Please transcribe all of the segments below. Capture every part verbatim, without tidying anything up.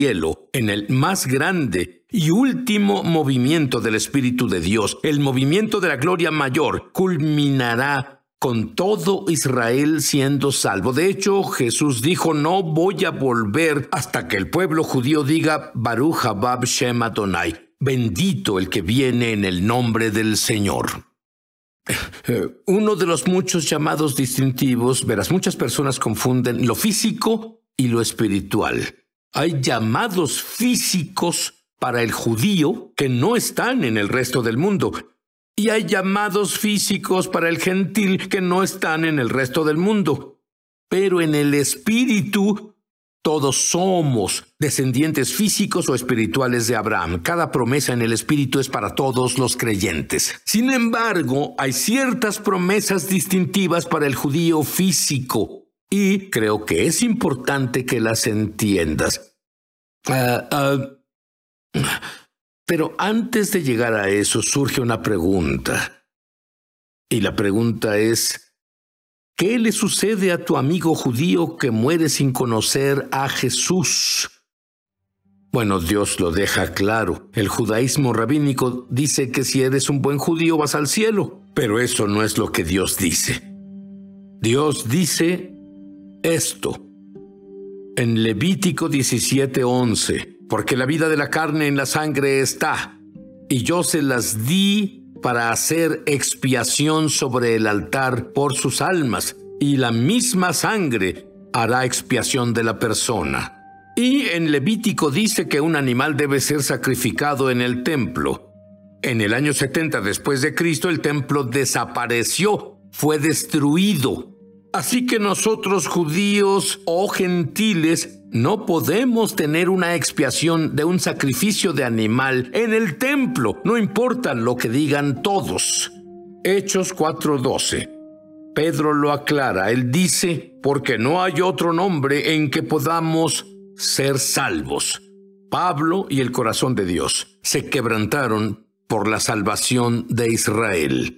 cielo, en el más grande y último movimiento del Espíritu de Dios, el movimiento de la gloria mayor, culminará con todo Israel siendo salvo. De hecho, Jesús dijo, no voy a volver hasta que el pueblo judío diga, Baruch haba Shem Adonai, bendito el que viene en el nombre del Señor. Uno de los muchos llamados distintivos, verás, muchas personas confunden lo físico y lo espiritual. Hay llamados físicos para el judío que no están en el resto del mundo. Y hay llamados físicos para el gentil que no están en el resto del mundo. Pero en el espíritu, todos somos descendientes físicos o espirituales de Abraham. Cada promesa en el espíritu es para todos los creyentes. Sin embargo, hay ciertas promesas distintivas para el judío físico. Y creo que es importante que las entiendas. Uh, uh, pero antes de llegar a eso surge una pregunta. Y la pregunta es, ¿qué le sucede a tu amigo judío que muere sin conocer a Jesús? Bueno, Dios lo deja claro. El judaísmo rabínico dice que si eres un buen judío vas al cielo. Pero eso no es lo que Dios dice. Dios dice esto en Levítico diecisiete once, porque la vida de la carne en la sangre está, y yo se las di para hacer expiación sobre el altar por sus almas, y la misma sangre hará expiación de la persona. Y en Levítico dice que un animal debe ser sacrificado en el templo. En el año setenta después de Cristo, el templo desapareció, fue destruido. Así que nosotros judíos o gentiles no podemos tener una expiación de un sacrificio de animal en el templo, no importa lo que digan todos. Hechos cuatro doce. Pedro lo aclara, él dice, porque no hay otro nombre en que podamos ser salvos. Pablo y el corazón de Dios se quebrantaron por la salvación de Israel.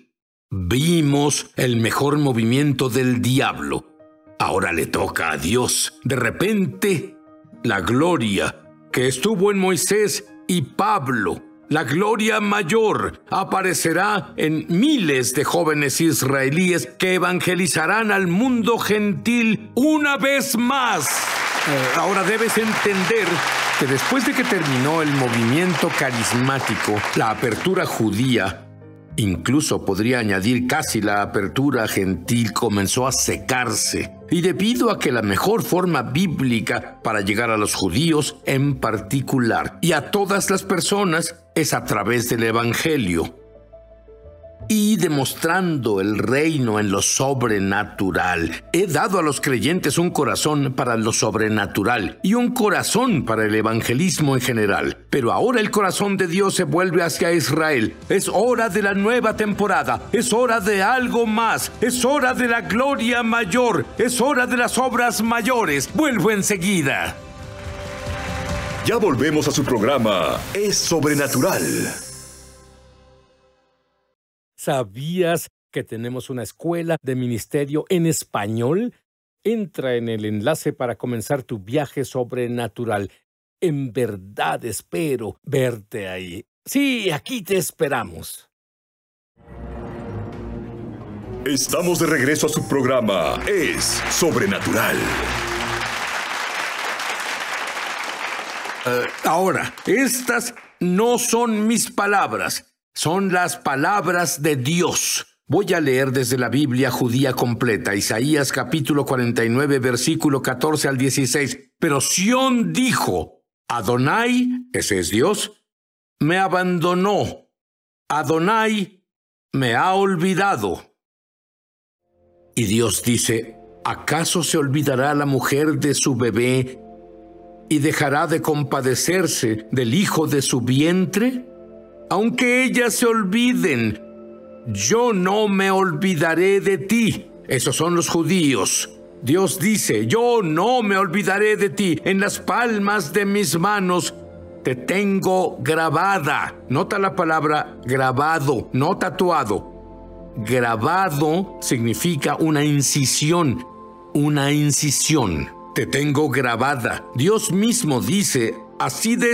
Vimos el mejor movimiento del diablo. Ahora le toca a Dios. De repente, la gloria que estuvo en Moisés y Pablo, la gloria mayor, aparecerá en miles de jóvenes israelíes que evangelizarán al mundo gentil una vez más. Eh, ahora debes entender que después de que terminó el movimiento carismático, la apertura judía, incluso podría añadir casi la apertura gentil, comenzó a secarse. Y debido a que la mejor forma bíblica para llegar a los judíos en particular y a todas las personas es a través del Evangelio. Y demostrando el reino en lo sobrenatural. He dado a los creyentes un corazón para lo sobrenatural y un corazón para el evangelismo en general. Pero ahora el corazón de Dios se vuelve hacia Israel. Es hora de la nueva temporada. Es hora de algo más. Es hora de la gloria mayor. Es hora de las obras mayores. Vuelvo enseguida. Ya volvemos a su programa Es Sobrenatural. ¿Sabías que tenemos una escuela de ministerio en español? Entra en el enlace para comenzar tu viaje sobrenatural. En verdad espero verte ahí. Sí, aquí te esperamos. Estamos de regreso a su programa Es Sobrenatural. Uh, ahora, estas no son mis palabras. Son las palabras de Dios. Voy a leer desde la Biblia judía completa, Isaías capítulo cuarenta y nueve, versículo catorce al dieciséis. Pero Sión dijo, Adonai, ese es Dios, me abandonó. Adonai me ha olvidado. Y Dios dice, ¿acaso se olvidará la mujer de su bebé y dejará de compadecerse del hijo de su vientre? Aunque ellas se olviden, yo no me olvidaré de ti. Esos son los judíos. Dios dice, yo no me olvidaré de ti. En las palmas de mis manos te tengo grabada. Nota la palabra grabado, no tatuado. Grabado significa una incisión, una incisión. Te tengo grabada. Dios mismo dice Así de